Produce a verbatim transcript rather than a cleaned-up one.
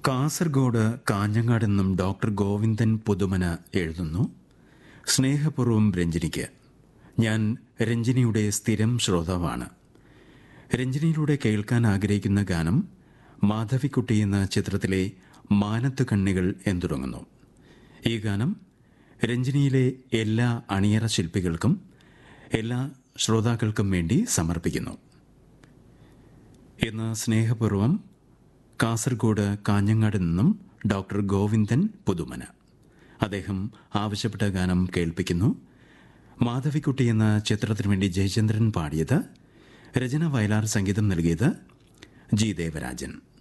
കാസർഗോഡ് കാഞ്ഞങ്ങാട് നിന്നും ഡോക്ടർ ഗോവിന്ദൻ പുതുമന എഴുതുന്നു. സ്നേഹപൂർവ്വം രഞ്ജിനിക്ക്. ഞാൻ രഞ്ജിനിയുടെ സ്ഥിരം ശ്രോതാവാണ്. രഞ്ജിനിയിലൂടെ കേൾക്കാൻ ആഗ്രഹിക്കുന്ന ഗാനം മാധവിക്കുട്ടി എന്ന ചിത്രത്തിലെ മാനത്ത് കണ്ണികൾ എന്ന് തുടങ്ങുന്നു. ഈ ഗാനം രഞ്ജിനിയിലെ എല്ലാ അണിയറ ശില്പികൾക്കും എല്ലാ ശ്രോതാക്കൾക്കും വേണ്ടി സമർപ്പിക്കുന്നു. ഇന്ന് സ്നേഹപൂർവ്വം കാസർഗോഡ് കാഞ്ഞങ്ങാട് നിന്നും ഡോക്ടർ ഗോവിന്ദൻ പുതുമന. അദ്ദേഹം ആവശ്യപ്പെട്ട ഗാനം കേൾപ്പിക്കുന്നു. മാധവിക്കുട്ടി എന്ന ചിത്രത്തിനു വേണ്ടി ജയചന്ദ്രൻ പാടിയത്, രചന വയലാർ, സംഗീതം നൽകിയത് ജി ദേവരാജൻ.